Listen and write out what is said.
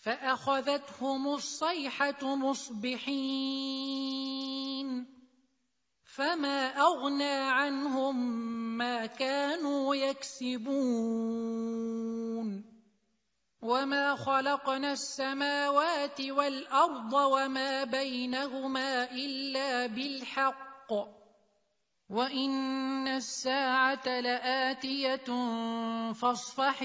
فأخذتهم الصيحة مصبحين فما أغنى عنهم ما كانوا يكسبون وما خلقنا السماوات والأرض وما بينهما إلا بالحق وإن الساعة لآتية فاصفح